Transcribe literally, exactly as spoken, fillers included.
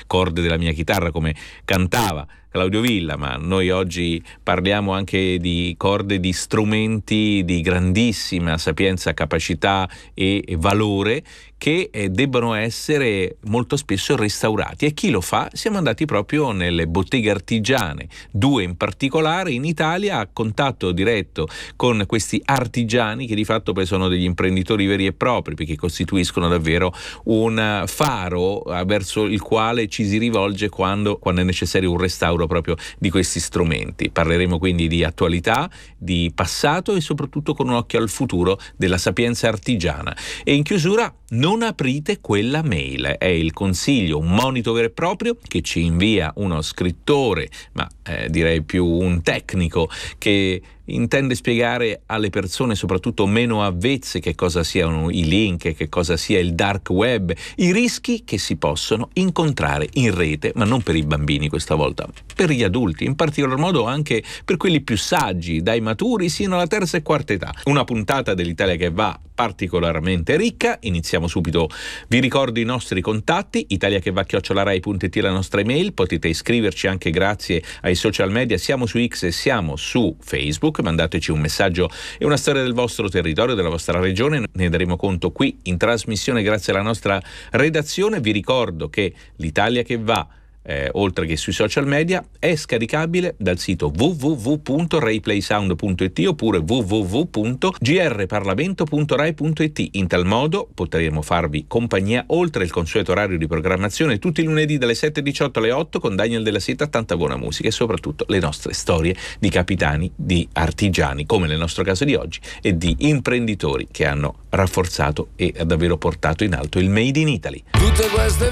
corde della mia chitarra, come cantava Claudio Villa, ma noi oggi parliamo anche di corde di strumenti di grandissima sapienza, capacità e, e valore, che eh, debbono essere molto spesso restaurati. E chi lo fa? Siamo andati proprio nelle botteghe artigiane, due in particolare in Italia, a contatto diretto con questi artigiani che di fatto poi sono degli imprenditori veri e propri, perché costituiscono davvero un faro verso il quale ci si rivolge quando, quando è necessario un restauro proprio di questi strumenti. Parleremo quindi di attualità, di passato e soprattutto con un occhio al futuro della sapienza artigiana. E in chiusura, non aprite quella mail, è il consiglio, un monito vero e proprio che ci invia uno scrittore, ma eh, direi più un tecnico, che intende spiegare alle persone soprattutto meno avvezze che cosa siano i link, che cosa sia il dark web, i rischi che si possono incontrare in rete, ma non per i bambini questa volta, per gli adulti, in particolar modo anche per quelli più saggi, dai maturi sino alla terza e quarta età. Una puntata dell'Italia che va particolarmente ricca. Iniziamo subito. Vi ricordo i nostri contatti: italia che va chiocciola rai punto it la nostra email. Potete iscriverci anche grazie ai social media, siamo su X e siamo su Facebook. Mandateci un messaggio e una storia del vostro territorio, della vostra regione, ne daremo conto qui in trasmissione grazie alla nostra redazione. Vi ricordo che l'Italia che va, Eh, oltre che sui social media, è scaricabile dal sito w w w punto rai play sound punto it oppure w w w punto g r parlamento punto rai punto it. In tal modo potremo farvi compagnia oltre il consueto orario di programmazione tutti i lunedì dalle sette e diciotto alle otto con Daniel Della Seta, tanta buona musica e soprattutto le nostre storie di capitani, di artigiani, come nel nostro caso di oggi, e di imprenditori che hanno rafforzato e davvero portato in alto il Made in Italy. Tutte queste